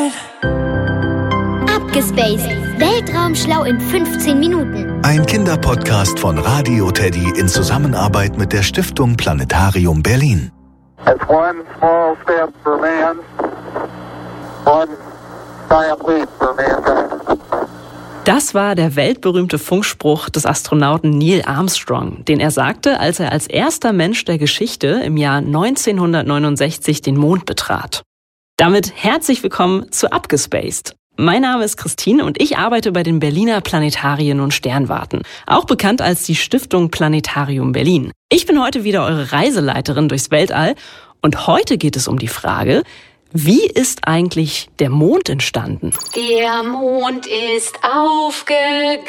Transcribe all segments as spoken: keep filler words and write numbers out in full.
Abgespaced. Weltraumschlau in fünfzehn Minuten. Ein Kinderpodcast von Radio Teddy in Zusammenarbeit mit der Stiftung Planetarium Berlin. It's one small step for man, one giant leap for mankind. Das war der weltberühmte Funkspruch des Astronauten Neil Armstrong, den er sagte, als er als erster Mensch der Geschichte im Jahr neunzehnhundertneunundsechzig den Mond betrat. Damit herzlich willkommen zu Abgespaced. Mein Name ist Christine und ich arbeite bei den Berliner Planetarien und Sternwarten, auch bekannt als die Stiftung Planetarium Berlin. Ich bin heute wieder eure Reiseleiterin durchs Weltall und heute geht es um die Frage: Wie ist eigentlich der Mond entstanden? Der Mond ist aufgegangen.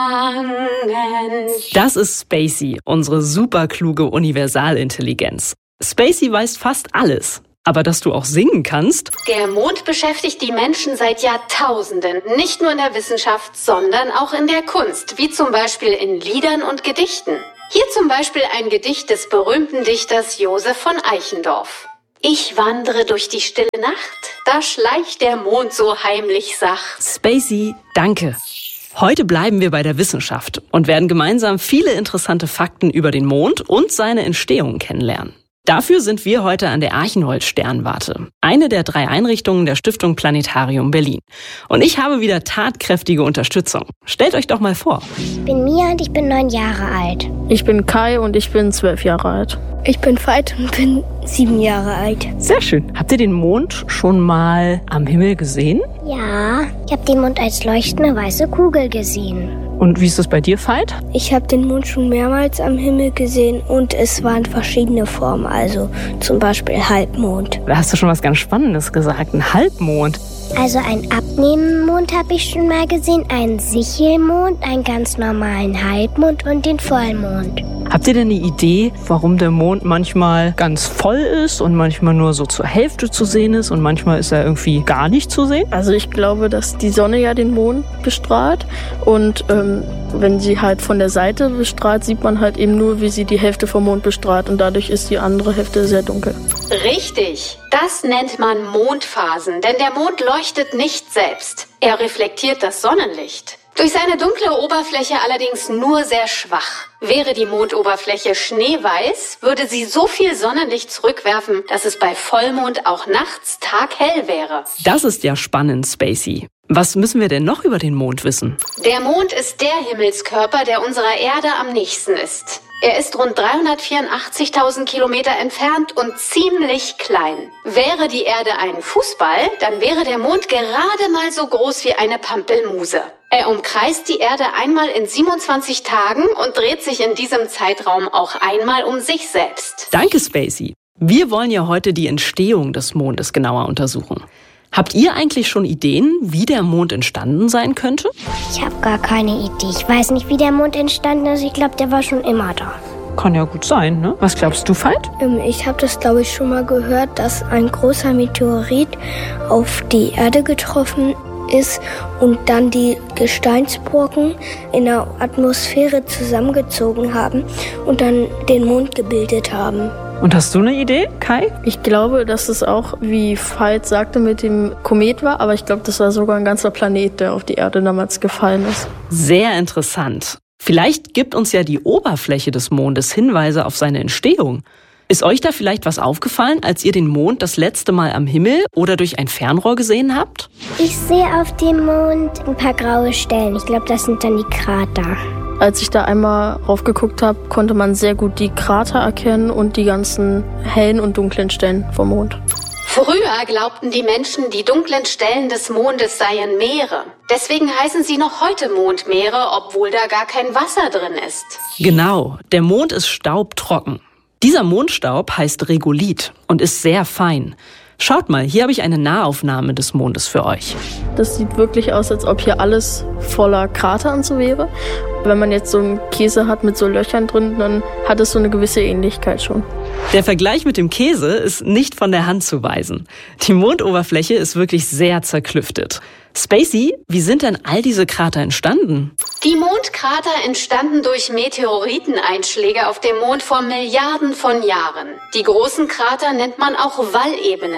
Das ist Spacey, unsere superkluge Universalintelligenz. Spacey weiß fast alles. Aber dass du auch singen kannst? Der Mond beschäftigt die Menschen seit Jahrtausenden. Nicht nur in der Wissenschaft, sondern auch in der Kunst. Wie zum Beispiel in Liedern und Gedichten. Hier zum Beispiel ein Gedicht des berühmten Dichters Josef von Eichendorff. Ich wandere durch die stille Nacht, da schleicht der Mond so heimlich sach. Spacey, danke. Heute bleiben wir bei der Wissenschaft und werden gemeinsam viele interessante Fakten über den Mond und seine Entstehung kennenlernen. Dafür sind wir heute an der Archenhold-Sternwarte, eine der drei Einrichtungen der Stiftung Planetarium Berlin. Und ich habe wieder tatkräftige Unterstützung. Stellt euch doch mal vor. Ich bin Mia und ich bin neun Jahre alt. Ich bin Kai und ich bin zwölf Jahre alt. Ich bin Veit und bin sieben Jahre alt. Sehr schön. Habt ihr den Mond schon mal am Himmel gesehen? Ja, ich habe den Mond als leuchtende weiße Kugel gesehen. Und wie ist das bei dir, Veit? Ich habe den Mond schon mehrmals am Himmel gesehen und es waren verschiedene Formen, also zum Beispiel Halbmond. Da hast du schon was ganz Spannendes gesagt, ein Halbmond. Also einen abnehmenden Mond habe ich schon mal gesehen, einen Sichelmond, einen ganz normalen Halbmond und den Vollmond. Habt ihr denn eine Idee, warum der Mond manchmal ganz voll ist und manchmal nur so zur Hälfte zu sehen ist und manchmal ist er irgendwie gar nicht zu sehen? Also ich glaube, dass die Sonne ja den Mond bestrahlt und ähm, wenn sie halt von der Seite bestrahlt, sieht man halt eben nur, wie sie die Hälfte vom Mond bestrahlt und dadurch ist die andere Hälfte sehr dunkel. Richtig, das nennt man Mondphasen, denn der Mond leuchtet nicht selbst. Er reflektiert das Sonnenlicht. Durch seine dunkle Oberfläche allerdings nur sehr schwach. Wäre die Mondoberfläche schneeweiß, würde sie so viel Sonnenlicht zurückwerfen, dass es bei Vollmond auch nachts taghell wäre. Das ist ja spannend, Spacey. Was müssen wir denn noch über den Mond wissen? Der Mond ist der Himmelskörper, der unserer Erde am nächsten ist. Er ist rund dreihundertvierundachtzigtausend Kilometer entfernt und ziemlich klein. Wäre die Erde ein Fußball, dann wäre der Mond gerade mal so groß wie eine Pampelmuse. Er umkreist die Erde einmal in siebenundzwanzig Tagen und dreht sich in diesem Zeitraum auch einmal um sich selbst. Danke, Spacey. Wir wollen ja heute die Entstehung des Mondes genauer untersuchen. Habt ihr eigentlich schon Ideen, wie der Mond entstanden sein könnte? Ich habe gar keine Idee. Ich weiß nicht, wie der Mond entstanden ist. Ich glaube, der war schon immer da. Kann ja gut sein, ne? Was glaubst du, Veit? Ähm, ich habe das, glaube ich, schon mal gehört, dass ein großer Meteorit auf die Erde getroffen ist und dann die Gesteinsbrocken in der Atmosphäre zusammengezogen haben und dann den Mond gebildet haben. Und hast du eine Idee, Kai? Ich glaube, dass es auch, wie Veit sagte, mit dem Komet war, aber ich glaube, das war sogar ein ganzer Planet, der auf die Erde damals gefallen ist. Sehr interessant. Vielleicht gibt uns ja die Oberfläche des Mondes Hinweise auf seine Entstehung. Ist euch da vielleicht was aufgefallen, als ihr den Mond das letzte Mal am Himmel oder durch ein Fernrohr gesehen habt? Ich sehe auf dem Mond ein paar graue Stellen. Ich glaube, das sind dann die Krater. Als ich da einmal raufgeguckt habe, konnte man sehr gut die Krater erkennen und die ganzen hellen und dunklen Stellen vom Mond. Früher glaubten die Menschen, die dunklen Stellen des Mondes seien Meere. Deswegen heißen sie noch heute Mondmeere, obwohl da gar kein Wasser drin ist. Genau, der Mond ist staubtrocken. Dieser Mondstaub heißt Regolith und ist sehr fein. Schaut mal, hier habe ich eine Nahaufnahme des Mondes für euch. Das sieht wirklich aus, als ob hier alles voller Krater und so wäre. Wenn man jetzt so einen Käse hat mit so Löchern drin, dann hat es so eine gewisse Ähnlichkeit schon. Der Vergleich mit dem Käse ist nicht von der Hand zu weisen. Die Mondoberfläche ist wirklich sehr zerklüftet. Spacey, wie sind denn all diese Krater entstanden? Die Mondkrater entstanden durch Meteoriteneinschläge auf dem Mond vor Milliarden von Jahren. Die großen Krater nennt man auch Wallebenen.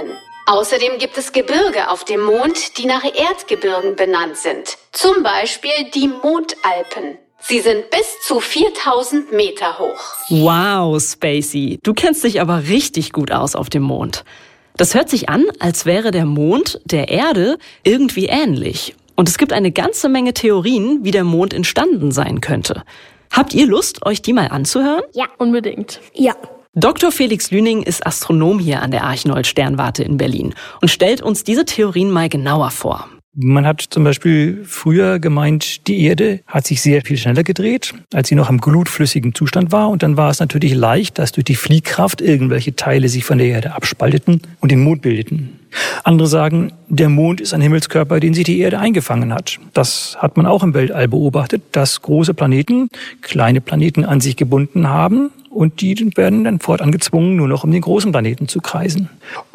Außerdem gibt es Gebirge auf dem Mond, die nach Erdgebirgen benannt sind. Zum Beispiel die Mondalpen. Sie sind bis zu viertausend Meter hoch. Wow, Spacey, du kennst dich aber richtig gut aus auf dem Mond. Das hört sich an, als wäre der Mond der Erde irgendwie ähnlich. Und es gibt eine ganze Menge Theorien, wie der Mond entstanden sein könnte. Habt ihr Lust, euch die mal anzuhören? Ja, unbedingt. Ja. Doktor Felix Lüning ist Astronom hier an der Archinold-Sternwarte in Berlin und stellt uns diese Theorien mal genauer vor. Man hat zum Beispiel früher gemeint, die Erde hat sich sehr viel schneller gedreht, als sie noch im glutflüssigen Zustand war. Und dann war es natürlich leicht, dass durch die Fliehkraft irgendwelche Teile sich von der Erde abspalteten und den Mond bildeten. Andere sagen, der Mond ist ein Himmelskörper, den sich die Erde eingefangen hat. Das hat man auch im Weltall beobachtet, dass große Planeten kleine Planeten an sich gebunden haben. Und die werden dann fortan gezwungen, nur noch um den großen Planeten zu kreisen.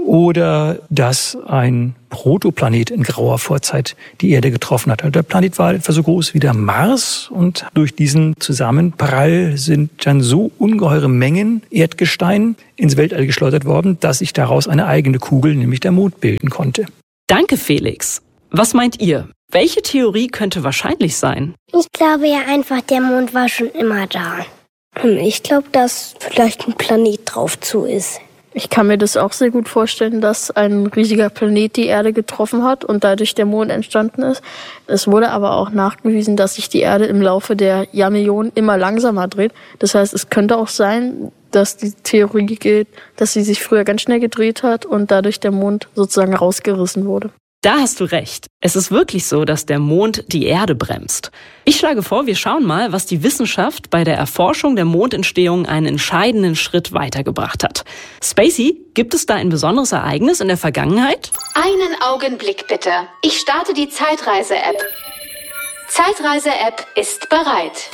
Oder dass ein Protoplanet in grauer Vorzeit die Erde getroffen hat. Der Planet war etwa so groß wie der Mars und durch diesen Zusammenprall sind dann so ungeheure Mengen Erdgestein ins Weltall geschleudert worden, dass sich daraus eine eigene Kugel, nämlich der Mond, bilden konnte. Danke, Felix. Was meint ihr? Welche Theorie könnte wahrscheinlich sein? Ich glaube ja einfach, der Mond war schon immer da. Ich glaube, dass vielleicht ein Planet drauf zu ist. Ich kann mir das auch sehr gut vorstellen, dass ein riesiger Planet die Erde getroffen hat und dadurch der Mond entstanden ist. Es wurde aber auch nachgewiesen, dass sich die Erde im Laufe der Jahrmillionen immer langsamer dreht. Das heißt, es könnte auch sein, dass die Theorie gilt, dass sie sich früher ganz schnell gedreht hat und dadurch der Mond sozusagen rausgerissen wurde. Da hast du recht. Es ist wirklich so, dass der Mond die Erde bremst. Ich schlage vor, wir schauen mal, was die Wissenschaft bei der Erforschung der Mondentstehung einen entscheidenden Schritt weitergebracht hat. Spacey, gibt es da ein besonderes Ereignis in der Vergangenheit? Einen Augenblick bitte. Ich starte die Zeitreise-App. Zeitreise-App ist bereit.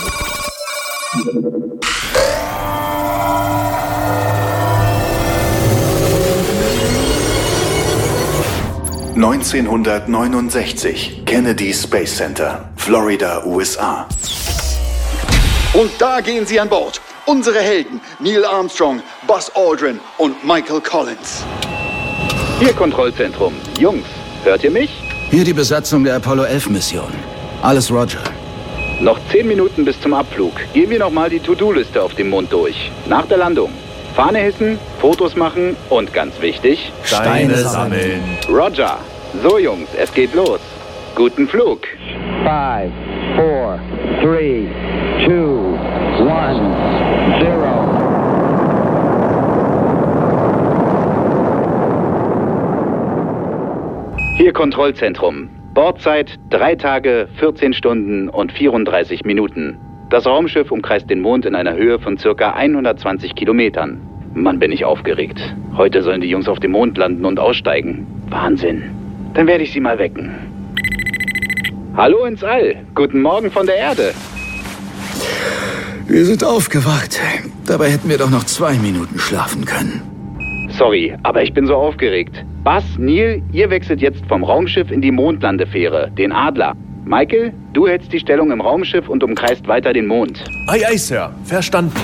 neunzehnhundertneunundsechzig, Kennedy Space Center, Florida, U S A. Und da gehen sie an Bord. Unsere Helden, Neil Armstrong, Buzz Aldrin und Michael Collins. Hier Kontrollzentrum. Jungs, hört ihr mich? Hier die Besatzung der Apollo elf Mission. Alles Roger. Noch zehn Minuten bis zum Abflug. Gehen wir nochmal die To-Do-Liste auf dem Mond durch. Nach der Landung. Fahne hissen, Fotos machen und ganz wichtig... Steine sammeln. Roger. So Jungs, es geht los. Guten Flug. Five, four, three, two, one, zero. Hier Kontrollzentrum. Bordzeit drei Tage, vierzehn Stunden und vierunddreißig Minuten. Das Raumschiff umkreist den Mond in einer Höhe von circa hundertzwanzig Kilometern. Mann, bin ich aufgeregt. Heute sollen die Jungs auf dem Mond landen und aussteigen. Wahnsinn. Dann werde ich sie mal wecken. Hallo ins All. Guten Morgen von der Erde. Wir sind aufgewacht. Dabei hätten wir doch noch zwei Minuten schlafen können. Sorry, aber ich bin so aufgeregt. Buzz, Neil, ihr wechselt jetzt vom Raumschiff in die Mondlandefähre, den Adler. Michael, du hältst die Stellung im Raumschiff und umkreist weiter den Mond. Ei, ei, Sir. Verstanden.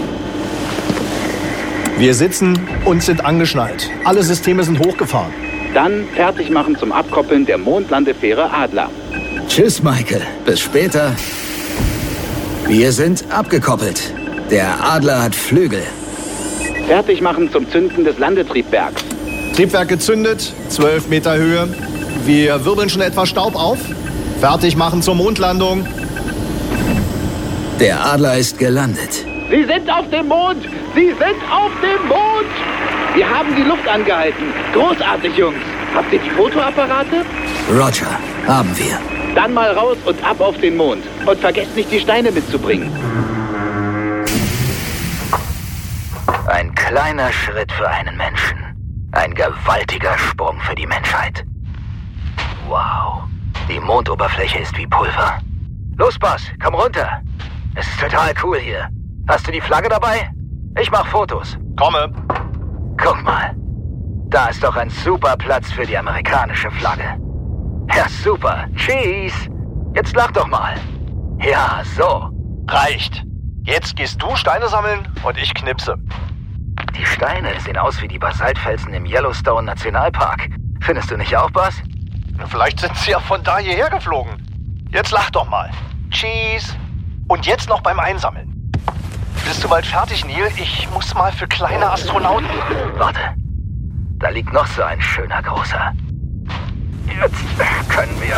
Wir sitzen und sind angeschnallt. Alle Systeme sind hochgefahren. Dann fertig machen zum Abkoppeln der Mondlandefähre Adler. Tschüss, Michael. Bis später. Wir sind abgekoppelt. Der Adler hat Flügel. Fertig machen zum Zünden des Landetriebwerks. Triebwerk gezündet, zwölf Meter Höhe. Wir wirbeln schon etwas Staub auf. Fertig machen zur Mondlandung. Der Adler ist gelandet. Sie sind auf dem Mond! Sie sind auf dem Mond! Wir haben die Luft angehalten. Großartig, Jungs. Habt ihr die Fotoapparate? Roger, haben wir. Dann mal raus und ab auf den Mond. Und vergesst nicht, die Steine mitzubringen. Ein kleiner Schritt für einen Menschen. Ein gewaltiger Sprung für die Menschheit. Wow. Die Mondoberfläche ist wie Pulver. Los, Buzz, komm runter. Es ist total cool hier. Hast du die Flagge dabei? Ich mach Fotos. Komme. Guck mal. Da ist doch ein super Platz für die amerikanische Flagge. Ja, super. Cheese. Jetzt lach doch mal. Ja, so. Reicht. Jetzt gehst du Steine sammeln und ich knipse. die Steine sehen aus wie die Basaltfelsen im Yellowstone Nationalpark. Findest du nicht auch, Buzz? Vielleicht sind sie ja von da hierher geflogen. Jetzt lach doch mal. Cheese. Und jetzt noch beim Einsammeln. Bist du bald fertig, Neil? Ich muss mal für kleine Astronauten. Warte. Da liegt noch so ein schöner großer. Jetzt können wir...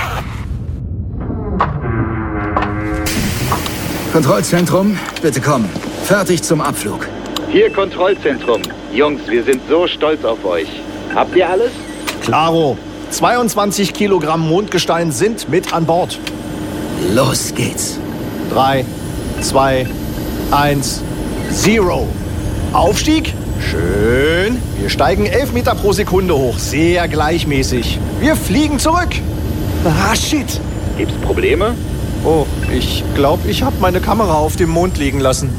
Kontrollzentrum, bitte kommen. Fertig zum Abflug. Hier Kontrollzentrum. Jungs, wir sind so stolz auf euch. Habt ihr alles? Klaro. zweiundzwanzig Kilogramm Mondgestein sind mit an Bord. Los geht's. Drei, zwei, eins, zero. Aufstieg. Schön. Wir steigen elf Meter pro Sekunde hoch. Sehr gleichmäßig. Wir fliegen zurück. Ah, shit. Gibt's Probleme? Oh, ich glaube, ich habe meine Kamera auf dem Mond liegen lassen.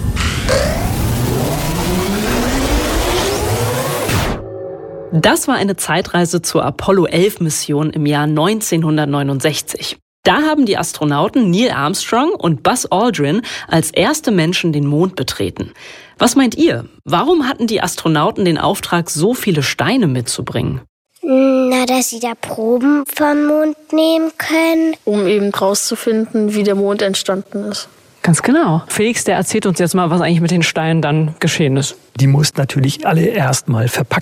Das war eine Zeitreise zur Apollo elf Mission im Jahr neunzehnhundertneunundsechzig. Da haben die Astronauten Neil Armstrong und Buzz Aldrin als erste Menschen den Mond betreten. Was meint ihr? Warum hatten die Astronauten den Auftrag, so viele Steine mitzubringen? Na, dass sie da Proben vom Mond nehmen können. Um eben rauszufinden, wie der Mond entstanden ist. Ganz genau. Felix, der erzählt uns jetzt mal, was eigentlich mit den Steinen dann geschehen ist. Die mussten natürlich alle erstmal verpackt